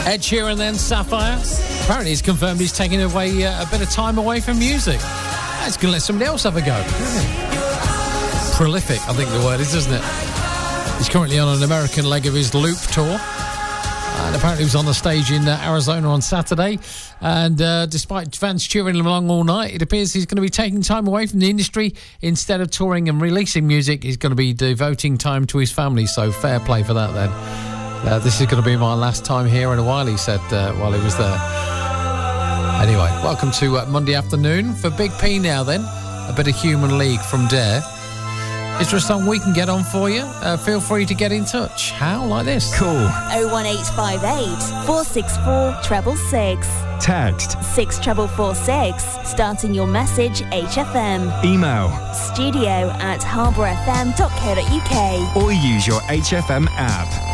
Ed Sheeran then, Sapphire. Apparently he's confirmed he's taking away a bit of time away from music. He's going to let somebody else have a go. Prolific, I think the word is, isn't it? He's currently on an American leg of his Loop tour. And apparently he was on the stage in Arizona on Saturday. And despite fans cheering him along all night, it appears he's going to be taking time away from the industry. Instead of touring and releasing music, he's going to be devoting time to his family. So fair play for that then. This is going to be my last time here in a while, he said while he was there. Anyway, welcome to Monday afternoon. For Big P now then, a bit of Human League from Dare. Is there a song we can get on for you? Feel free to get in touch. How? Like this? Cool. 01858 464 666. Text 64446. Starting your message HFM. Email studio@harbourfm.co.uk. or use your HFM app.